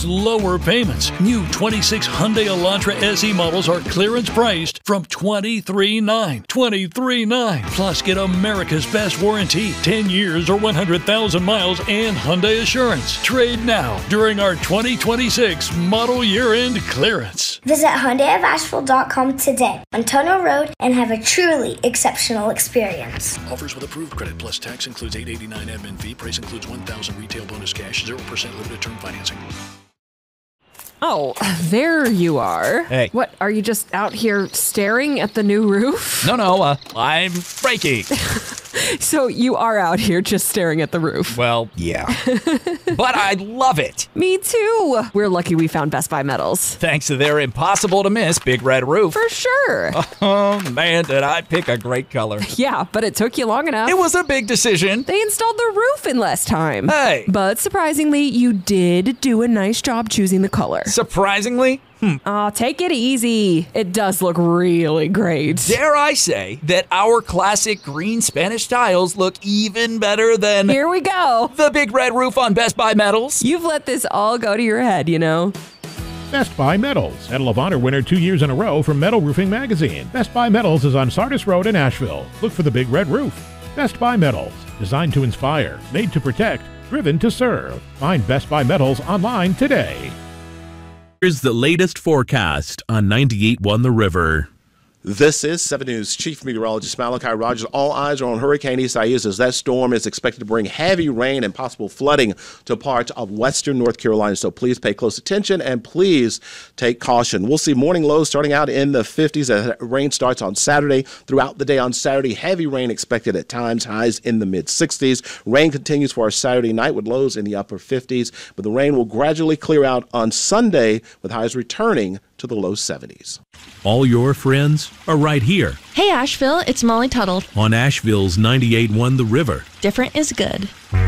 lower payments. New 26 Hyundai Elantra SE models are clearance priced from $23,900. $23,900. Plus, get America's best warranty, 10 years or 100,000 miles, and Hyundai Assurance. Trade now during our 2026 model year-end clearance. Visit HyundaiofAsheville.com today on Tunnel Road and have a truly exceptional experience. Offers with approved credit plus tax includes $889 admin fee. Price includes $1,000 retail bonus cash, 0% limited term financing. Oh, there you are. Hey. What, are you just out here staring at the new roof? No, I'm braking. So you are out here just staring at the roof? Well, yeah. But I love it. Me too. We're lucky we found Best Buy Metals. Thanks to their impossible-to-miss Big Red Roof. For sure. Oh, man, did I pick a great color. Yeah, but it took you long enough. It was a big decision. They installed the roof in less time. Hey. But surprisingly, you did do a nice job choosing the color. Surprisingly? Aw, take it easy. It does look really great. Dare I say that our classic green Spanish tiles look even better than... Here we go. The Big Red Roof on Best Buy Metals. You've let this all go to your head, you know. Best Buy Metals, Medal of Honor winner 2 years in a row from Metal Roofing Magazine. Best Buy Metals is on Sardis Road in Asheville. Look for the Big Red Roof. Best Buy Metals, designed to inspire, made to protect, driven to serve. Find Best Buy Metals online today. Here's the latest forecast on 98.1 The River. This is 7 News Chief Meteorologist Malachi Rogers. All eyes are on Hurricane Isaias as that storm is expected to bring heavy rain and possible flooding to parts of western North Carolina. So please pay close attention and please take caution. We'll see morning lows starting out in the 50s as rain starts on Saturday. Throughout the day on Saturday, heavy rain expected at times, highs in the mid-60s. Rain continues for our Saturday night with lows in the upper 50s, but the rain will gradually clear out on Sunday with highs returning to the low 70s. All your friends are right here Hey Asheville, it's Molly Tuttle. on Asheville's 98.1 The River. Different is good.